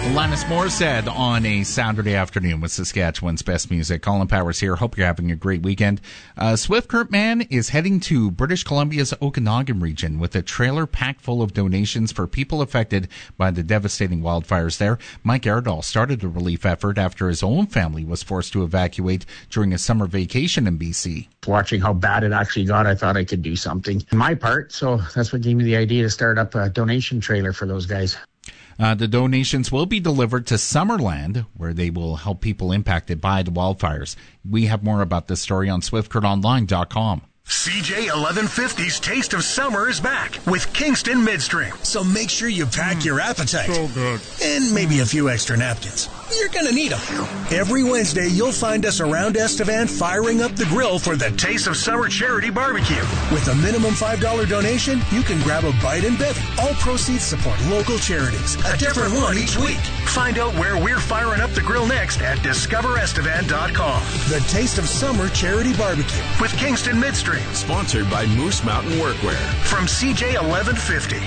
Alanis Morissette on a Saturday afternoon with Saskatchewan's best music. Colin Powers here. Hope you're having a great weekend. Swift Curtman is heading to British Columbia's Okanagan region with a trailer packed full of donations for people affected by the devastating wildfires there. Mike Erdahl started a relief effort after his own family was forced to evacuate during a summer vacation in BC. Watching how bad it actually got, I thought I could do something on my part, so that's what gave me the idea to start up a donation trailer for those guys. The donations will be delivered to Summerland, where they will help people impacted by the wildfires. We have more about this story on SwiftCurtOnline.com. CJ 1150's Taste of Summer is back with Kingston Midstream. So make sure you pack your appetite. So good. And maybe a few extra napkins. You're going to need them. Every Wednesday, you'll find us around Estevan firing up the grill for the Taste of Summer Charity Barbecue. With a minimum $5 donation, you can grab a bite and bevy. All proceeds support local charities. A different one each week. Find out where we're firing up the grill next at DiscoverEstevan.com. The Taste of Summer Charity Barbecue with Kingston Midstream. Sponsored by Moose Mountain Workwear. From CJ 1150.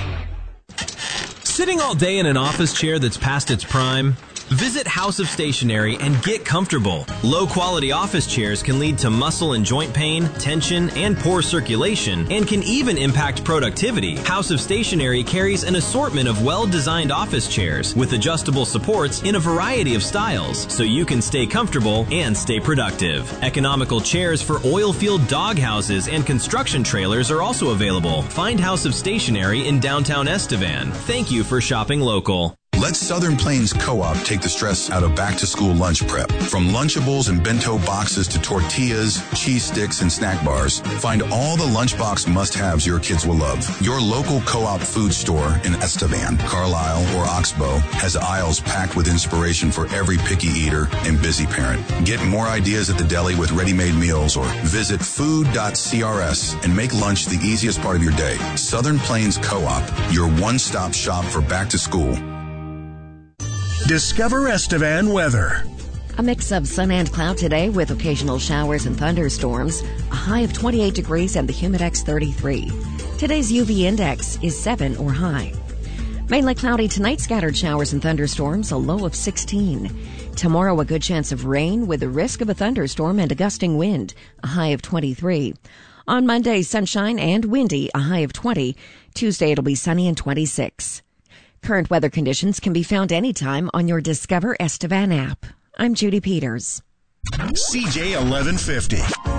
Sitting all day in an office chair that's past its prime? Visit House of Stationery and get comfortable. Low-quality office chairs can lead to muscle and joint pain, tension, and poor circulation, and can even impact productivity. House of Stationery carries an assortment of well-designed office chairs with adjustable supports in a variety of styles, so you can stay comfortable and stay productive. Economical chairs for oil-field dog houses and construction trailers are also available. Find House of Stationery in downtown Estevan. Thank you for shopping local. Let Southern Plains Co-op take the stress out of back-to-school lunch prep. From Lunchables and bento boxes to tortillas, cheese sticks, and snack bars, find all the lunchbox must-haves your kids will love. Your local Co-op food store in Estevan, Carlisle, or Oxbow has aisles packed with inspiration for every picky eater and busy parent. Get more ideas at the deli with ready-made meals or visit food.crs and make lunch the easiest part of your day. Southern Plains Co-op, your one-stop shop for back-to-school. Discover Estevan weather. A mix of sun and cloud today with occasional showers and thunderstorms. A high of 28 degrees and the Humidex 33. Today's UV index is 7 or high. Mainly cloudy tonight, scattered showers and thunderstorms, a low of 16. Tomorrow, a good chance of rain with the risk of a thunderstorm and a gusting wind, a high of 23. On Monday, sunshine and windy, a high of 20. Tuesday, it'll be sunny and 26. Current weather conditions can be found anytime on your Discover Estevan app. I'm Judy Peters. CJ 1150.